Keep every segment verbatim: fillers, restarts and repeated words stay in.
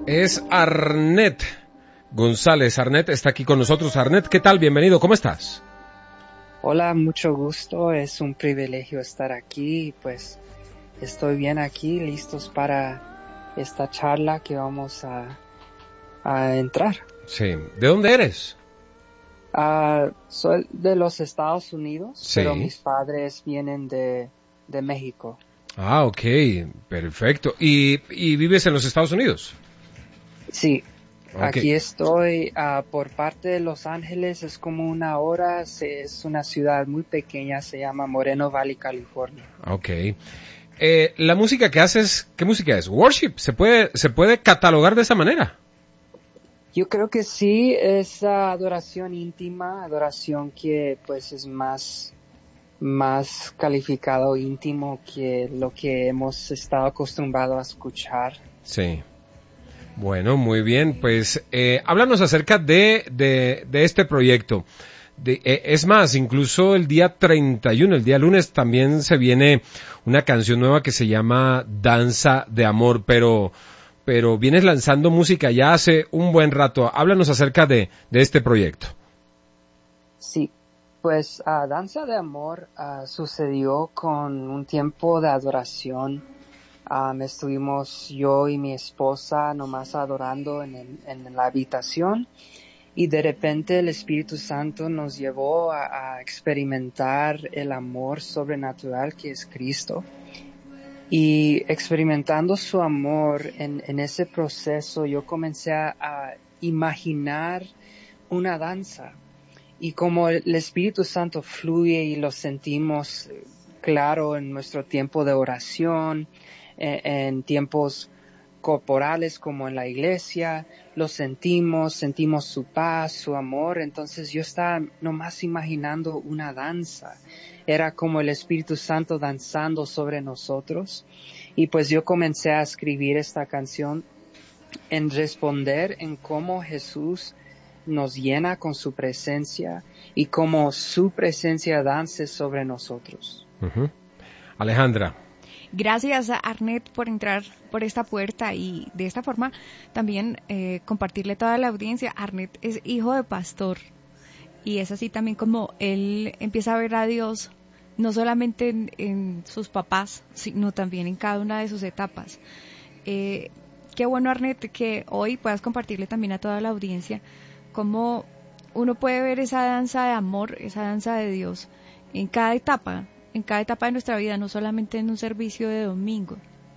Es Arnett González. Arnett está aquí con nosotros. Arnett, ¿qué tal? Bienvenido, ¿cómo estás? Hola, mucho gusto. Es un privilegio estar aquí. Pues estoy bien aquí, listos para esta charla que vamos a, a entrar. Sí. ¿De dónde eres? Uh, soy de los Estados Unidos, Sí. pero mis padres vienen de, de México. Ah, ok, perfecto. ¿Y, y vives en los Estados Unidos? Sí, okay. Aquí estoy uh, por parte de Los Ángeles, es como una hora, es una ciudad muy pequeña, se llama Moreno Valley, California. Ok. Eh, la música que haces, ¿qué música es? ¿Worship? ¿Se puede, se puede catalogar de esa manera? Yo creo que sí, es uh, adoración íntima, adoración que pues es más, más calificado, íntimo que lo que hemos estado acostumbrados a escuchar. Sí. Bueno, muy bien, pues eh, háblanos acerca de, de, de este proyecto. De, eh, es más, incluso el día treinta y uno, el día lunes, también se viene una canción nueva que se llama Danza de Amor, pero, pero vienes lanzando música ya hace un buen rato. Háblanos acerca de, de este proyecto. Sí, pues uh, Danza de Amor uh, sucedió con un tiempo de adoración. Um, estuvimos yo y mi esposa nomás adorando en, el, en la habitación y de repente el Espíritu Santo nos llevó a, a experimentar el amor sobrenatural que es Cristo. Y experimentando su amor en, en ese proceso yo comencé a, a imaginar una danza. Y como el Espíritu Santo fluye y lo sentimos claro en nuestro tiempo de oración, en, en tiempos corporales como en la iglesia, lo sentimos, sentimos su paz, su amor. Entonces yo estaba nomás imaginando una danza. Era como el Espíritu Santo danzando sobre nosotros. Y pues yo comencé a escribir esta canción en responder en cómo Jesús nos llena con su presencia y cómo su presencia dance sobre nosotros. Uh-huh. Alejandra. Gracias a Arnett por entrar por esta puerta y de esta forma también eh, compartirle a toda la audiencia. Arnett es hijo de pastor y es así también como él empieza a ver a Dios no solamente en, en sus papás, sino también en cada una de sus etapas. Eh, qué bueno, Arnett, que hoy puedas compartirle también a toda la audiencia cómo uno puede ver esa danza de amor, esa danza de Dios en cada etapa, en cada etapa de nuestra vida, no solamente en un servicio de domingo.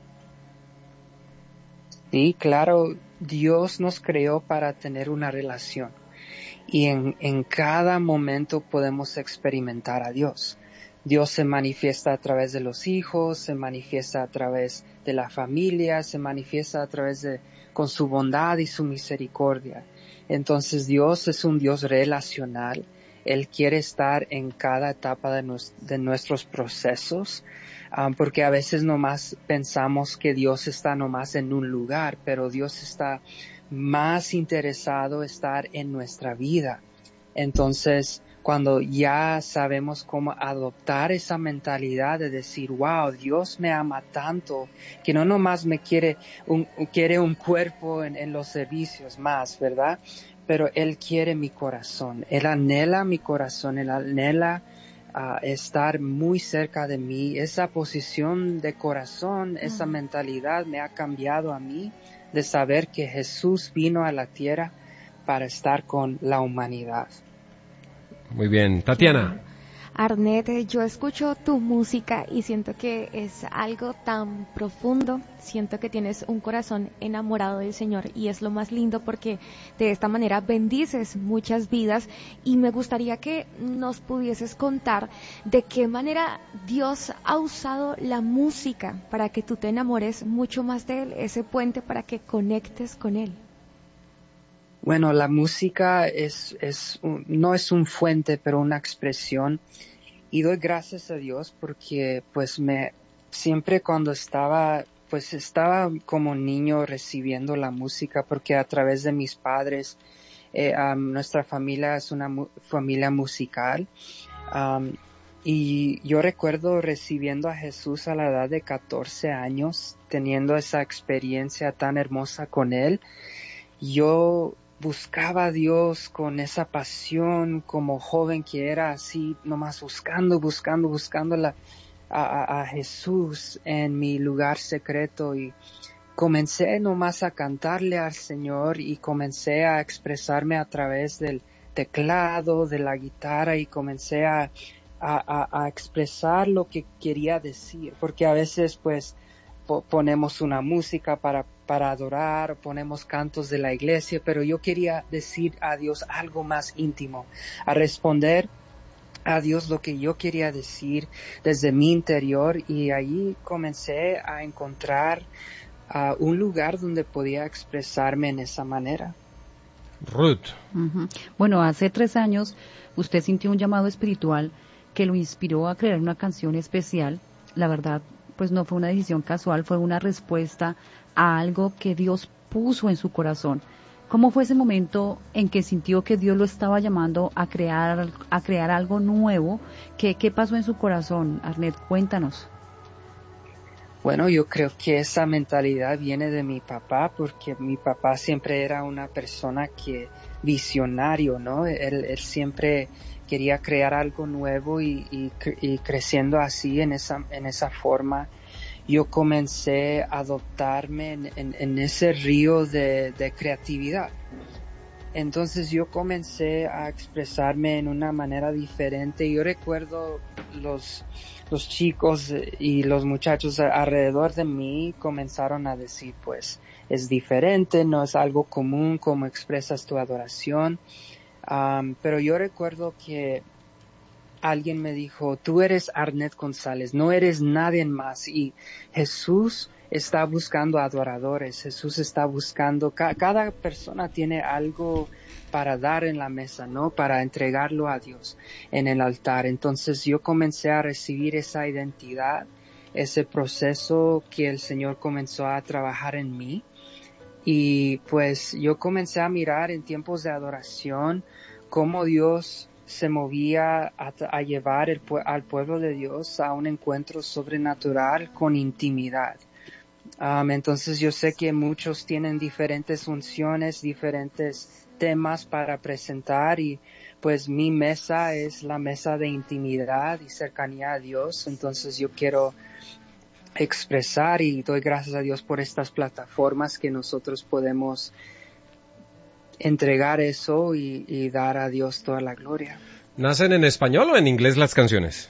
Sí, claro, Dios nos creó para tener una relación y en, en cada momento podemos experimentar a Dios. Dios se manifiesta a través de los hijos, se manifiesta a través de la familia, se manifiesta a través de, con su bondad y su misericordia. Entonces Dios es un Dios relacional. Él quiere estar en cada etapa de, nos, de nuestros procesos, um, porque a veces nomás pensamos que Dios está nomás en un lugar, pero Dios está más interesado en estar en nuestra vida. Entonces, cuando ya sabemos cómo adoptar esa mentalidad de decir, wow, Dios me ama tanto, que no nomás me quiere un, quiere un cuerpo en, en los servicios más, ¿verdad? Pero Él quiere mi corazón, Él anhela mi corazón, Él anhela uh, estar muy cerca de mí. Esa posición de corazón, esa mentalidad me ha cambiado a mí de saber que Jesús vino a la tierra para estar con la humanidad. Muy bien, Tatiana. Arnett, yo escucho tu música y siento que es algo tan profundo, siento que tienes un corazón enamorado del Señor y es lo más lindo porque de esta manera bendices muchas vidas y me gustaría que nos pudieses contar de qué manera Dios ha usado la música para que tú te enamores mucho más de Él, ese puente para que conectes con Él. Bueno, la música es, es un, no es un fuente, pero una expresión. Y doy gracias a Dios porque, pues, me siempre cuando estaba, pues, estaba como niño recibiendo la música porque a través de mis padres, eh, um, nuestra familia es una mu- familia musical. Um, y yo recuerdo recibiendo a Jesús a la edad de catorce años, teniendo esa experiencia tan hermosa con Él. Yo buscaba a Dios con esa pasión como joven que era, así nomás buscando, buscando, buscando la, a, a, a Jesús en mi lugar secreto, y comencé nomás a cantarle al Señor y comencé a expresarme a través del teclado, de la guitarra, y comencé a, a, a, a expresar lo que quería decir, porque a veces pues po- ponemos una música para, para adorar, ponemos cantos de la iglesia, pero yo quería decir a Dios algo más íntimo, a responder a Dios lo que yo quería decir desde mi interior, y ahí comencé a encontrar uh, un lugar donde podía expresarme en esa manera. Ruth. Uh-huh. Bueno, hace tres años usted sintió un llamado espiritual que lo inspiró a crear una canción especial. La verdad, pues no fue una decisión casual, fue una respuesta a algo que Dios puso en su corazón. ¿Cómo fue ese momento en que sintió que Dios lo estaba llamando a crear, a crear algo nuevo? ¿Qué, qué pasó en su corazón, Arnett? Cuéntanos. Bueno, yo creo que esa mentalidad viene de mi papá, porque mi papá siempre era una persona que visionario, ¿no? Él, él siempre quería crear algo nuevo, y, y, y creciendo así en esa, en esa forma, yo comencé a adoptarme en, en, en ese río de, de creatividad. Entonces yo comencé a expresarme en una manera diferente. Yo recuerdo los, los chicos y los muchachos alrededor de mí comenzaron a decir, pues, es diferente, no es algo común como expresas tu adoración. Um, pero yo recuerdo que alguien me dijo, tú eres Arnett González, no eres nadie más, y Jesús está buscando adoradores, Jesús está buscando, ca- cada persona tiene algo para dar en la mesa, ¿no? Para entregarlo a Dios en el altar. Entonces yo comencé a recibir esa identidad, ese proceso que el Señor comenzó a trabajar en mí, y pues yo comencé a mirar en tiempos de adoración cómo Dios se movía a, a llevar el, al pueblo de Dios a un encuentro sobrenatural con intimidad. Um, entonces yo sé que muchos tienen diferentes funciones, diferentes temas para presentar, y pues mi mesa es la mesa de intimidad y cercanía a Dios. Entonces yo quiero expresar, y doy gracias a Dios por estas plataformas que nosotros podemos entregar eso y, y dar a Dios toda la gloria. ¿Nacen en español o en inglés las canciones?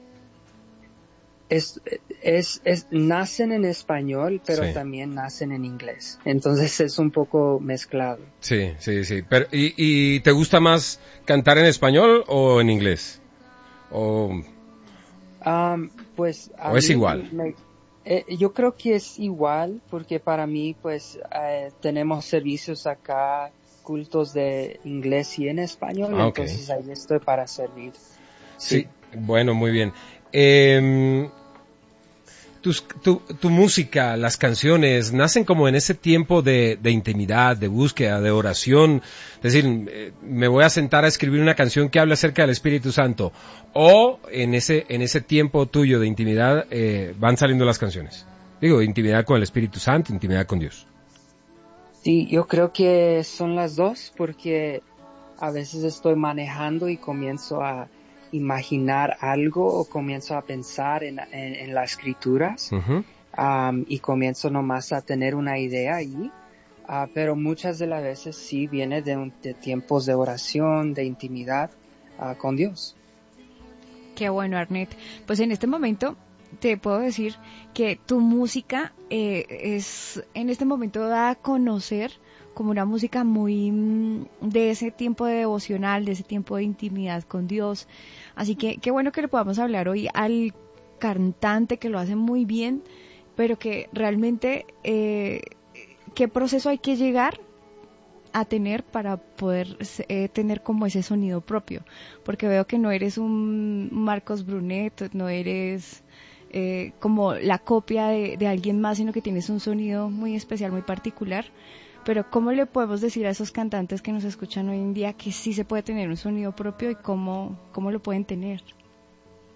Es, es, es, nacen en español, pero sí. también nacen en inglés. Entonces es un poco mezclado. Sí, sí, sí. Pero, ¿y, y te gusta más cantar en español o en inglés? ¿O, um, pues, a ¿o es mí igual? Me, eh, yo creo que es igual, porque para mí, pues, eh, tenemos servicios acá, cultos de inglés y en español, ah, okay. Entonces ahí estoy para servir. Sí, sí. Bueno, muy bien. Eh, tus, tu, tu música, las canciones, nacen como en ese tiempo de, de intimidad, de búsqueda, de oración. Es decir, eh, me voy a sentar a escribir una canción que habla acerca del Espíritu Santo. O en ese, en ese tiempo tuyo de intimidad eh, van saliendo las canciones. Digo, intimidad con el Espíritu Santo, intimidad con Dios. Sí, yo creo que son las dos, porque a veces estoy manejando y comienzo a imaginar algo, o comienzo a pensar en, en, en las escrituras, uh-huh. um, y comienzo nomás a tener una idea ahí, uh, pero muchas de las veces sí viene de, un, de tiempos de oración, de intimidad uh, con Dios. Qué bueno, Arnett. Pues en este momento te puedo decir que tu música eh, es en este momento dada a conocer como una música muy de ese tiempo de devocional, de ese tiempo de intimidad con Dios. Así que qué bueno que le podamos hablar hoy al cantante que lo hace muy bien, pero que realmente eh, qué proceso hay que llegar a tener para poder eh, tener como ese sonido propio. Porque veo que no eres un Marcos Brunet, no eres eh, como la copia de, de alguien más, sino que tienes un sonido muy especial, muy particular. Pero ¿cómo le podemos decir a esos cantantes que nos escuchan hoy en día que sí se puede tener un sonido propio y cómo, cómo lo pueden tener?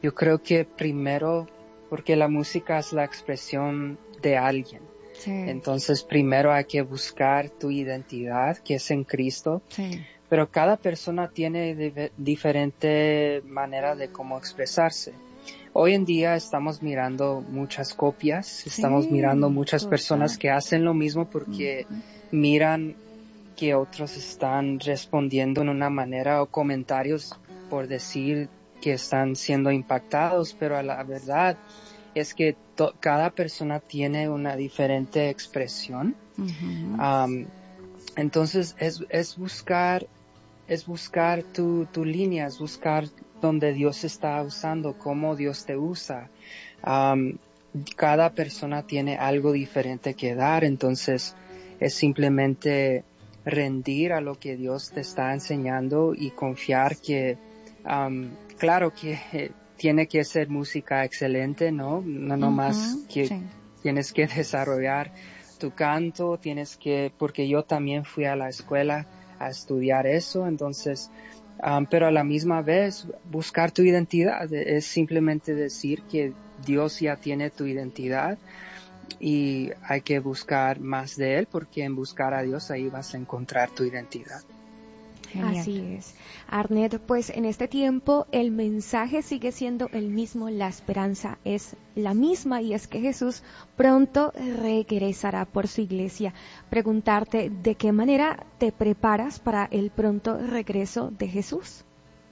yo creo que primero, porque la música es la expresión de alguien. Sí. Entonces, primero hay que buscar tu identidad, que es en Cristo. Sí. Pero cada persona tiene de, diferente manera de cómo expresarse. Hoy en día estamos mirando muchas copias, sí, estamos mirando muchas total. personas que hacen lo mismo porque uh-huh. miran que otros están respondiendo en una manera o comentarios por decir que están siendo impactados, pero la verdad es que to- cada persona tiene una diferente expresión. Uh-huh. Um, entonces es, es buscar, es buscar tu, tu línea, es buscar donde Dios está usando, cómo Dios te usa. Um, cada persona tiene algo diferente que dar, entonces es simplemente rendir a lo que Dios te está enseñando y confiar que, um, claro que tiene que ser música excelente, ¿no? No nomás uh-huh, que sí. tienes que desarrollar tu canto, tienes que, porque yo también fui a la escuela a estudiar eso, entonces, um, pero a la misma vez buscar tu identidad, es simplemente decir que Dios ya tiene tu identidad y hay que buscar más de Él, porque en buscar a Dios ahí vas a encontrar tu identidad. Genial. Así es. Arnett, pues en este tiempo el mensaje sigue siendo el mismo, la esperanza es la misma y es que Jesús pronto regresará por su iglesia. Preguntarte, ¿de qué manera te preparas para el pronto regreso de Jesús?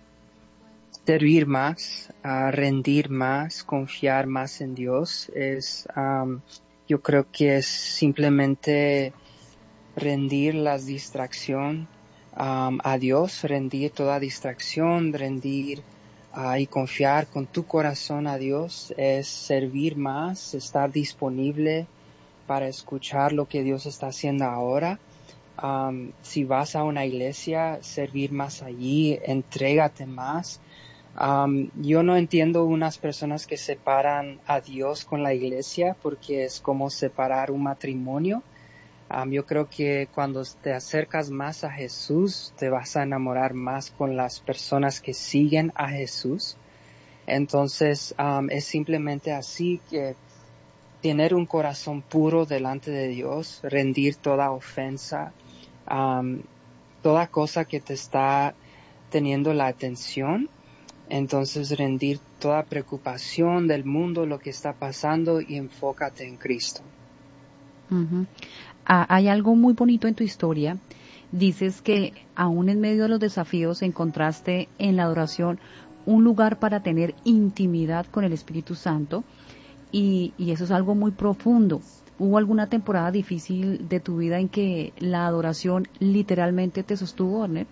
Servir más, uh, rendir más, confiar más en Dios. Es, um, yo creo que es simplemente rendir las distracciones Um, a Dios, rendir toda distracción, rendir uh, y confiar con tu corazón a Dios, es servir más, estar disponible para escuchar lo que Dios está haciendo ahora. Um, si vas a una iglesia, servir más allí, entrégate más. Um, yo no entiendo unas personas que separan a Dios con la iglesia porque es como separar un matrimonio. Um, yo creo que cuando te acercas más a Jesús, te vas a enamorar más con las personas que siguen a Jesús. Entonces, um, es simplemente así que tener un corazón puro delante de Dios, rendir toda ofensa, um, toda cosa que te está teniendo la atención. Entonces, rendir toda preocupación del mundo, lo que está pasando y enfócate en Cristo. Uh-huh. Ah, hay algo muy bonito en tu historia. Dices que aún en medio de los desafíos encontraste en la adoración un lugar para tener intimidad con el Espíritu Santo y, y eso es algo muy profundo. ¿Hubo alguna temporada difícil de tu vida en que la adoración literalmente te sostuvo, Arnett?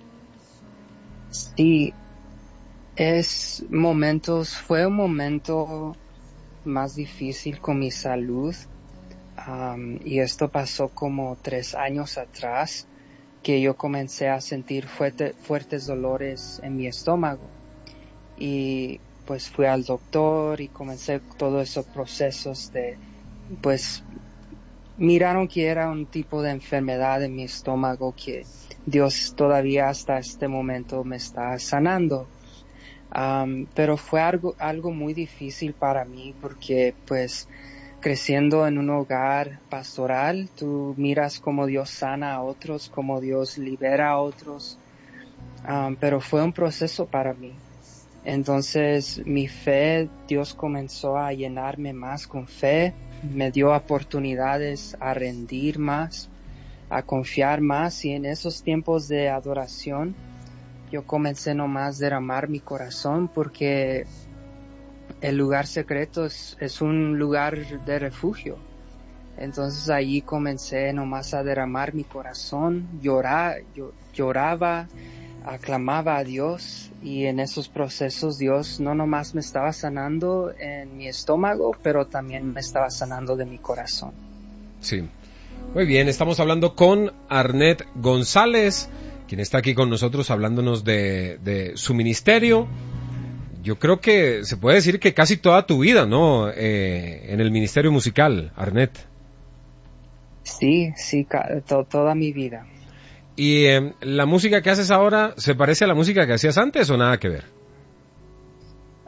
Sí, es momentos, fue un momento más difícil con mi salud. Um, y esto pasó como tres años atrás, que yo comencé a sentir fuerte, fuertes dolores en mi estómago. Y pues fui al doctor y comencé todos esos procesos de, pues, miraron que era un tipo de enfermedad en mi estómago que Dios todavía hasta este momento me está sanando. Um, pero fue algo, algo muy difícil para mí porque, pues, creciendo en un hogar pastoral, tú miras cómo Dios sana a otros, cómo Dios libera a otros, um, pero fue un proceso para mí. Entonces, mi fe, Dios comenzó a llenarme más con fe, me dio oportunidades a rendir más, a confiar más, y en esos tiempos de adoración, yo comencé nomás a derramar mi corazón porque el lugar secreto es, es un lugar de refugio. Entonces allí comencé nomás a derramar mi corazón, llorar, yo, lloraba, aclamaba a Dios y en esos procesos Dios no nomás me estaba sanando en mi estómago, pero también me estaba sanando de mi corazón. Sí. Muy bien, estamos hablando con Arnett González, quien está aquí con nosotros hablándonos de, de su ministerio. Yo creo que se puede decir que casi toda tu vida, ¿no? Eh, en el ministerio musical, Arnett. Sí, sí, to- toda mi vida. ¿Y eh, la música que haces ahora se parece a la música que hacías antes o nada que ver?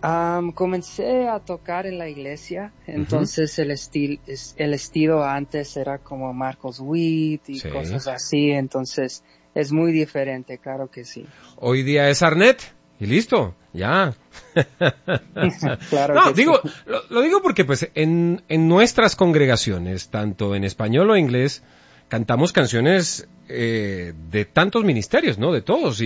Um, comencé a tocar en la iglesia, entonces uh-huh. el, estil, el estilo antes era como Marcos Witt y sí. cosas así, entonces es muy diferente, claro que sí. Hoy día es Arnett y listo, ya. Claro no, que digo, sí. lo, lo digo porque pues en, en nuestras congregaciones, tanto en español o inglés, cantamos canciones eh, de tantos ministerios, ¿no? De todos. Y